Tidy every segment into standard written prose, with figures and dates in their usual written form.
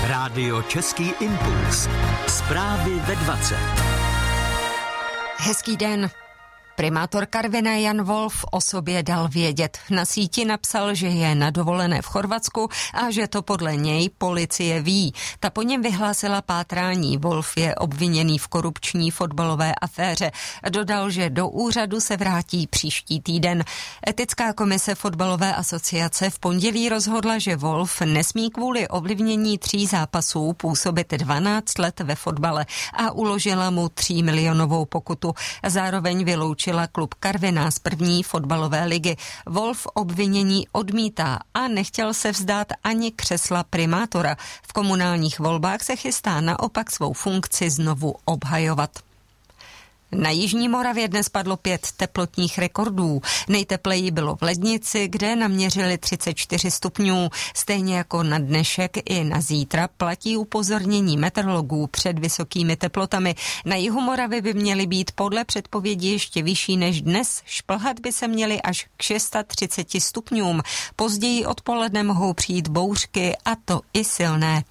Rádio Český impuls. Zprávy ve 20. Hezký den. Primátor Karviné Jan Wolf o sobě dal vědět. Na síti napsal, že je na dovolené v Chorvatsku a že to podle něj policie ví. Ta po něm vyhlásila pátrání. Wolf je obviněný v korupční fotbalové aféře. Dodal, že do úřadu se vrátí příští týden. Etická komise fotbalové asociace v pondělí rozhodla, že Wolf nesmí kvůli ovlivnění 3 zápasů působit 12 let ve fotbale a uložila mu 3 milionovou pokutu. Zároveň vyloučila klub Karviná z první fotbalové ligy. Wolf obvinění odmítá a nechtěl se vzdát ani křesla primátora. V komunálních volbách se chystá naopak svou funkci znovu obhajovat. Na Jižní Moravě dnes padlo 5 teplotních rekordů. Nejtepleji bylo v Lednici, kde naměřili 34 stupňů. Stejně jako na dnešek i na zítra platí upozornění meteorologů před vysokými teplotami. Na jihu Moravy by měly být podle předpovědi ještě vyšší než dnes. Šplhat by se měly až k 630 stupňům. Později odpoledne mohou přijít bouřky, a to i silné.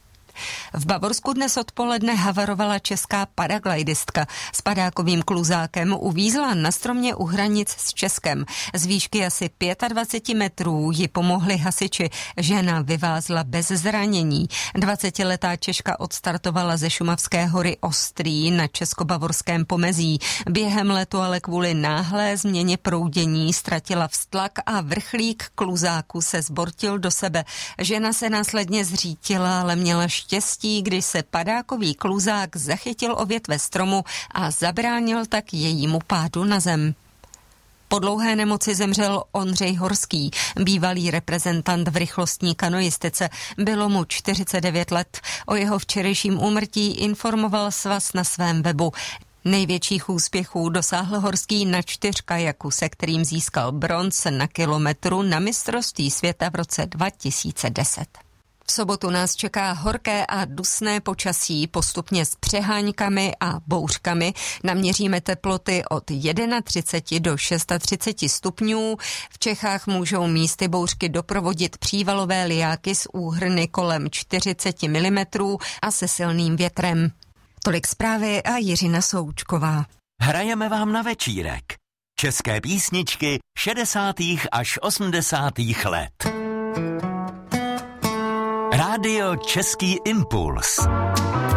V Bavorsku dnes odpoledne havarovala česká paraglidistka. S padákovým kluzákem uvízla na stromě u hranic s Českem. Z výšky asi 25 metrů ji pomohli hasiči. Žena vyvázla bez zranění. 20letá Češka odstartovala ze Šumavské hory Ostrý na česko-bavorském pomezí. Během letu ale kvůli náhlé změně proudění ztratila vztlak a vrchlík kluzáku se zbortil do sebe. Žena se následně zřítila, ale měla štěstí, když se padákový kluzák zachytil o větve stromu a zabránil tak jejímu pádu na zem. Po dlouhé nemoci zemřel Ondřej Horský, bývalý reprezentant v rychlostní kanoistice. Bylo mu 49 let. O jeho včerejším úmrtí informoval svaz na svém webu. Největších úspěchů dosáhl Horský na 4kajaku, se kterým získal bronz na kilometru na mistrovství světa v roce 2010. V sobotu nás čeká horké a dusné počasí, postupně s přeháňkami a bouřkami. Naměříme teploty od 31 do 36 stupňů. V Čechách můžou místy bouřky doprovodit přívalové lijáky s úhrny kolem 40 mm a se silným větrem. Tolik zprávy a Jiřina Součková. Hrajeme vám na večírek. České písničky 60. až 80. let. Rádio Český impuls.